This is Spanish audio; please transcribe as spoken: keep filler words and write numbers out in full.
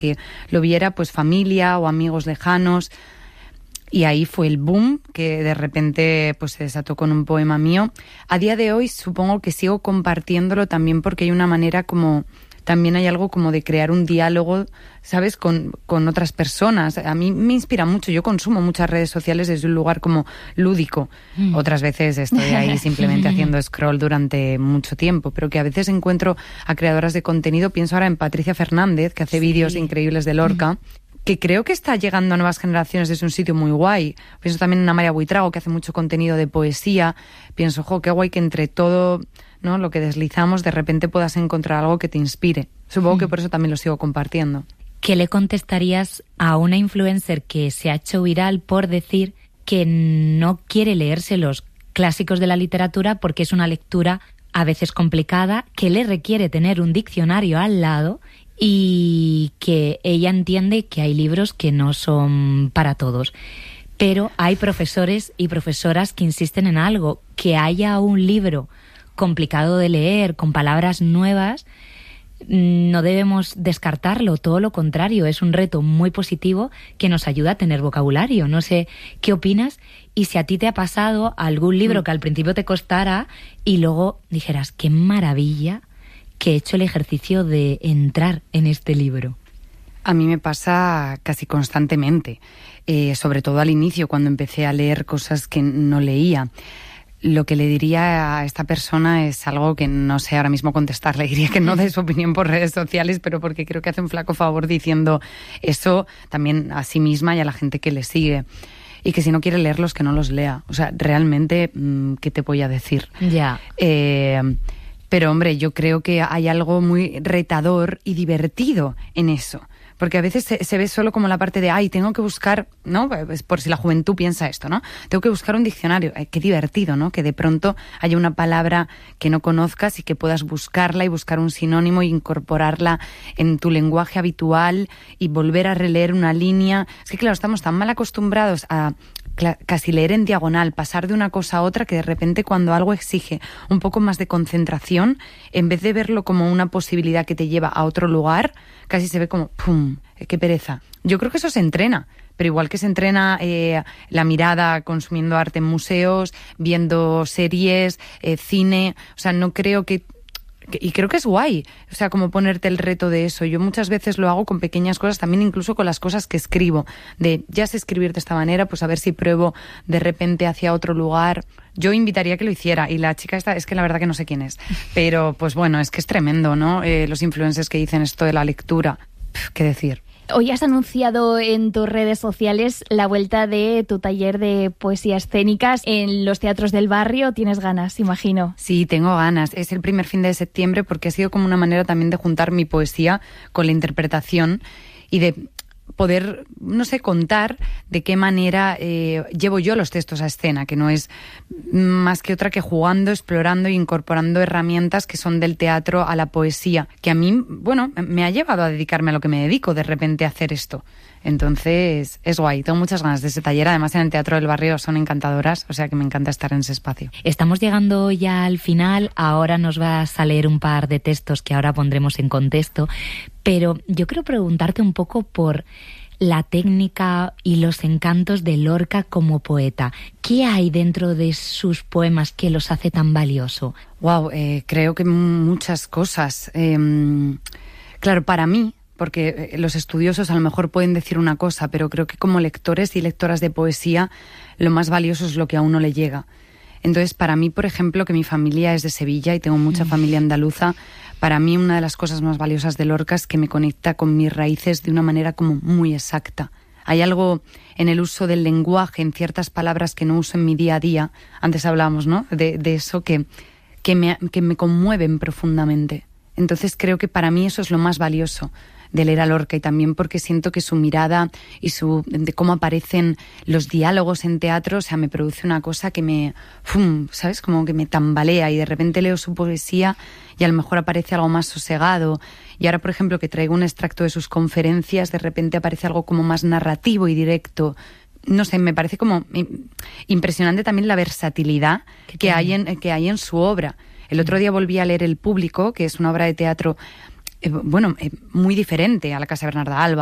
que lo viera pues familia o amigos lejanos. Y ahí fue el boom, que de repente pues se desató con un poema mío. A día de hoy supongo que sigo compartiéndolo también porque hay una manera como... También hay algo como de crear un diálogo, ¿sabes?, con, con otras personas. A mí me inspira mucho. Yo consumo muchas redes sociales desde un lugar como lúdico. Mm. Otras veces estoy ahí simplemente haciendo scroll durante mucho tiempo, pero que a veces encuentro a creadoras de contenido. Pienso ahora en Patricia Fernández, que hace sí. vídeos increíbles de Lorca, mm. que creo que está llegando a nuevas generaciones desde un sitio muy guay. Pienso también en Amaia Buitrago, que hace mucho contenido de poesía. Pienso, jo, qué guay que entre todo... ¿no?, lo que deslizamos, de repente puedas encontrar algo que te inspire. Supongo mm. que por eso también lo sigo compartiendo. ¿Qué le contestarías a una influencer que se ha hecho viral por decir que no quiere leerse los clásicos de la literatura porque es una lectura a veces complicada, que le requiere tener un diccionario al lado y que ella entiende que hay libros que no son para todos? Pero hay profesores y profesoras que insisten en algo, que haya un libro complicado de leer, con palabras nuevas, no debemos descartarlo, todo lo contrario, es un reto muy positivo que nos ayuda a tener vocabulario. No sé qué opinas y si a ti te ha pasado algún libro que al principio te costara y luego dijeras, qué maravilla que he hecho el ejercicio de entrar en este libro. A mí me pasa casi constantemente, eh, sobre todo al inicio, cuando empecé a leer cosas que no leía. Lo que le diría a esta persona es algo que no sé ahora mismo contestar. Le diría que no dé su opinión por redes sociales, pero porque creo que hace un flaco favor diciendo eso también a sí misma y a la gente que le sigue. Y que si no quiere leerlos, que no los lea. O sea, realmente, ¿qué te voy a decir? Ya. Eh, pero, hombre, yo creo que hay algo muy retador y divertido en eso. Porque a veces se, se ve solo como la parte de, ay, tengo que buscar, ¿no? Pues por si la juventud piensa esto, ¿no? Tengo que buscar un diccionario. Ay, qué divertido, ¿no? Que de pronto haya una palabra que no conozcas y que puedas buscarla y buscar un sinónimo e incorporarla en tu lenguaje habitual y volver a releer una línea. Es que, claro, estamos tan mal acostumbrados a casi leer en diagonal, pasar de una cosa a otra, que de repente cuando algo exige un poco más de concentración, en vez de verlo como una posibilidad que te lleva a otro lugar, casi se ve como ¡pum! ¡Qué pereza! Yo creo que eso se entrena, pero igual que se entrena eh, la mirada consumiendo arte en museos, viendo series, eh, cine, o sea, no creo que... Y creo que es guay, o sea, como ponerte el reto de eso. Yo muchas veces lo hago con pequeñas cosas, también incluso con las cosas que escribo. De, ya sé escribir de esta manera, pues a ver si pruebo de repente hacia otro lugar. Yo invitaría a que lo hiciera. Y la chica esta, es que la verdad que no sé quién es. Pero, pues bueno, es que es tremendo, ¿no? Eh, los influencers que dicen esto de la lectura. Pff, ¿qué decir? Hoy has anunciado en tus redes sociales la vuelta de tu taller de poesía escénicas en los teatros del barrio. ¿Tienes ganas, imagino? Sí, tengo ganas. Es el primer fin de septiembre porque ha sido como una manera también de juntar mi poesía con la interpretación y de poder, no sé, contar de qué manera eh, llevo yo los textos a escena, que no es más que otra que jugando, explorando e incorporando herramientas que son del teatro a la poesía, que a mí, bueno, me ha llevado a dedicarme a lo que me dedico, de repente a hacer esto. Entonces, es guay, tengo muchas ganas de ese taller. Además, en el Teatro del Barrio son encantadoras, o sea que me encanta estar en ese espacio. Estamos llegando ya al final, ahora nos vas a leer un par de textos que ahora pondremos en contexto, pero yo quiero preguntarte un poco por la técnica y los encantos de Lorca como poeta. ¿Qué hay dentro de sus poemas que los hace tan valioso? Wow, eh, creo que muchas cosas. Eh, claro, para mí, porque los estudiosos a lo mejor pueden decir una cosa, pero creo que como lectores y lectoras de poesía, lo más valioso es lo que a uno le llega. Entonces, para mí, por ejemplo, que mi familia es de Sevilla y tengo mucha familia andaluza, para mí una de las cosas más valiosas de Lorca es que me conecta con mis raíces de una manera como muy exacta. Hay algo en el uso del lenguaje, en ciertas palabras que no uso en mi día a día, antes hablábamos, ¿no?, de, de eso que, que, me, que me conmueven profundamente. Entonces creo que para mí eso es lo más valioso de leer a Lorca, y también porque siento que su mirada y su de cómo aparecen los diálogos en teatro, o sea, me produce una cosa que me, ¡fum!, ¿sabes? Como que me tambalea, y de repente leo su poesía y a lo mejor aparece algo más sosegado. Y ahora, por ejemplo, que traigo un extracto de sus conferencias, de repente aparece algo como más narrativo y directo. No sé, me parece como impresionante también la versatilidad que hay en, que hay en su obra. El otro día volví a leer El Público, que es una obra de teatro eh, bueno, eh, muy diferente a la Casa Bernarda Alba